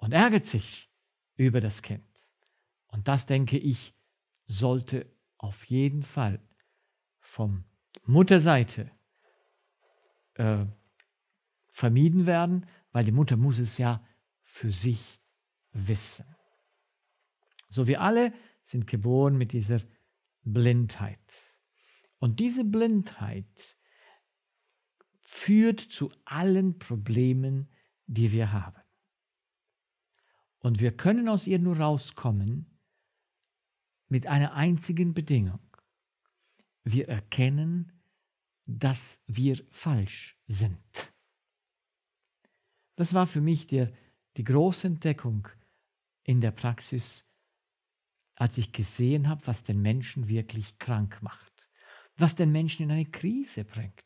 und ärgert sich über das Kind. Und das, denke ich, sollte auf jeden Fall von Mutterseite vermieden werden, weil die Mutter muss es ja für sich wissen. So, wir alle sind geboren mit dieser Blindheit. Und diese Blindheit führt zu allen Problemen, die wir haben. Und wir können aus ihr nur rauskommen mit einer einzigen Bedingung. Wir erkennen, dass wir falsch sind. Das war für mich die große Entdeckung in der Praxis, als ich gesehen habe, was den Menschen wirklich krank macht, was den Menschen in eine Krise bringt.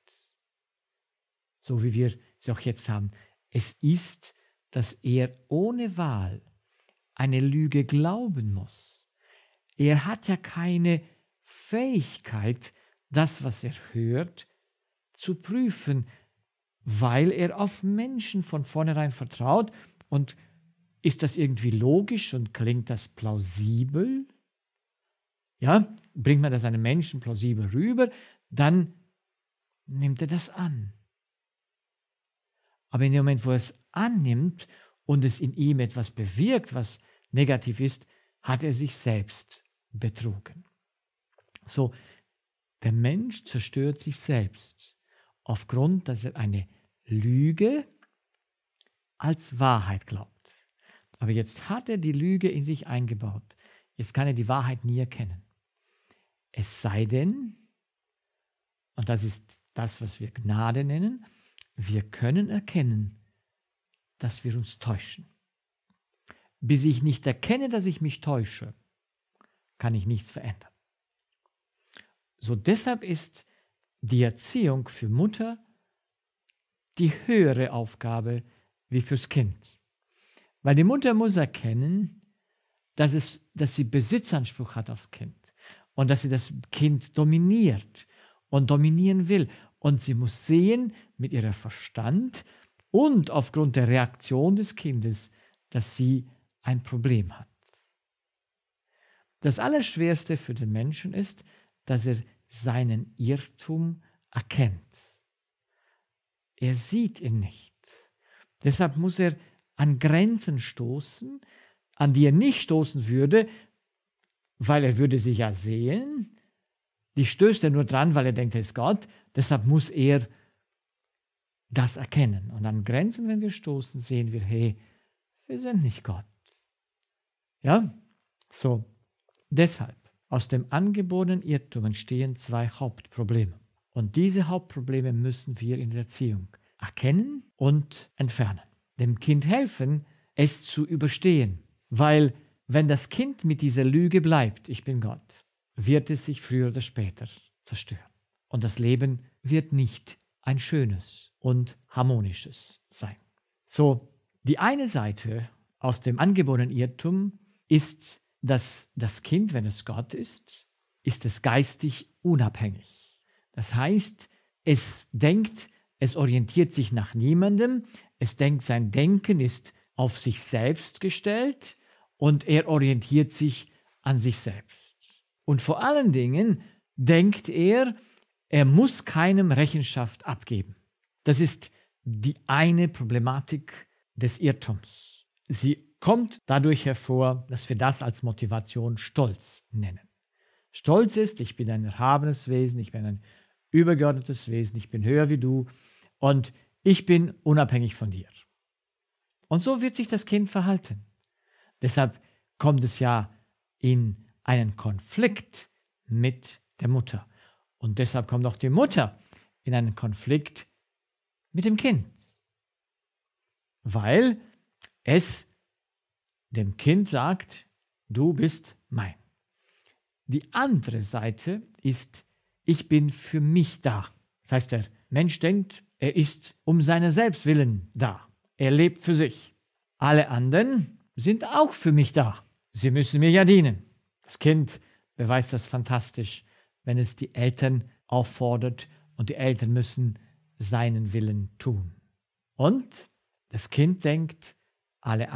So wie wir sie auch jetzt haben. Es ist, dass er ohne Wahl eine Lüge glauben muss. Er hat ja keine Fähigkeit, das, was er hört, zu prüfen, weil er auf Menschen von vornherein vertraut. Und ist das irgendwie logisch und klingt das plausibel? Ja, bringt man das einem Menschen plausibel rüber, dann nimmt er das an. Aber in dem Moment, wo er es annimmt und es in ihm etwas bewirkt, was negativ ist, hat er sich selbst betrogen. So, der Mensch zerstört sich selbst aufgrund, dass er eine Lüge als Wahrheit glaubt. Aber jetzt hat er die Lüge in sich eingebaut. Jetzt kann er die Wahrheit nie erkennen. Es sei denn, und das ist das, was wir Gnade nennen, wir können erkennen, dass wir uns täuschen. Bis ich nicht erkenne, dass ich mich täusche, kann ich nichts verändern. So deshalb ist die Erziehung für Mutter die höhere Aufgabe wie fürs Kind. Weil die Mutter muss erkennen, dass sie Besitzanspruch hat aufs Kind und dass sie das Kind dominiert und dominieren will. Und sie muss sehen mit ihrem Verstand und aufgrund der Reaktion des Kindes, dass sie ein Problem hat. Das Allerschwerste für den Menschen ist, dass er seinen Irrtum erkennt. Er sieht ihn nicht. Deshalb muss er an Grenzen stoßen, an die er nicht stoßen würde, weil er würde sie ja sehen. Die stößt er nur dran, weil er denkt, er ist Gott. Deshalb muss er das erkennen. Und an Grenzen, wenn wir stoßen, sehen wir, hey, wir sind nicht Gott. Ja, so. Deshalb, aus dem angeborenen Irrtum entstehen zwei Hauptprobleme. Und diese Hauptprobleme müssen wir in der Erziehung erkennen und entfernen. Dem Kind helfen, es zu überstehen. Weil, wenn das Kind mit dieser Lüge bleibt, ich bin Gott, wird es sich früher oder später zerstören. Und das Leben wird nicht ein schönes und harmonisches sein. So, die eine Seite aus dem angeborenen Irrtum ist, dass das Kind, wenn es Gott ist es geistig unabhängig. Das heißt, es denkt, es orientiert sich nach niemandem, es denkt, sein Denken ist auf sich selbst gestellt und er orientiert sich an sich selbst. Und vor allen Dingen denkt er muss keinem Rechenschaft abgeben. Das ist die eine Problematik des Irrtums. Sie kommt dadurch hervor, dass wir das als Motivation Stolz nennen. Stolz ist, ich bin ein erhabenes Wesen, ich bin ein übergeordnetes Wesen, ich bin höher wie du und ich bin unabhängig von dir. Und so wird sich das Kind verhalten. Deshalb kommt es ja in einen Konflikt mit der Mutter. Und deshalb kommt auch die Mutter in einen Konflikt mit dem Kind. Weil es dem Kind sagt, du bist mein. Die andere Seite ist, ich bin für mich da. Das heißt, der Mensch denkt, er ist um seiner selbst willen da. Er lebt für sich. Alle anderen sind auch für mich da. Sie müssen mir ja dienen. Das Kind beweist das fantastisch, wenn es die Eltern auffordert und die Eltern müssen seinen Willen tun. Und das Kind denkt, alle